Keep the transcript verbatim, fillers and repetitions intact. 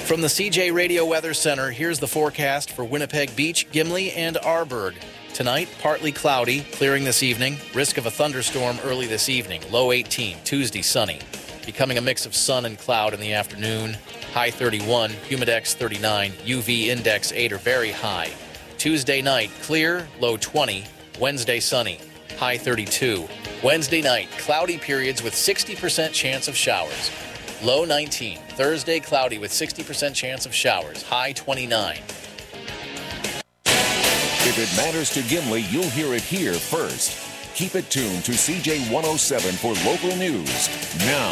From the C J Radio Weather Center, here's the forecast for Winnipeg Beach, Gimli, and Arborg. Tonight, partly cloudy, clearing this evening. Risk of a thunderstorm early this evening. Low eighteen. Tuesday, sunny. Becoming a mix of sun and cloud in the afternoon. High thirty-one. Humidex thirty-nine. U V index eight or very high. Tuesday night, clear. Low twenty. Wednesday, sunny. High thirty-two. Wednesday night, cloudy periods with sixty percent chance of showers. Low nineteen. Thursday, cloudy with sixty percent chance of showers. High twenty-nine. If it matters to Gimli, you'll hear it here first. Keep it tuned to C J one oh seven for local news now.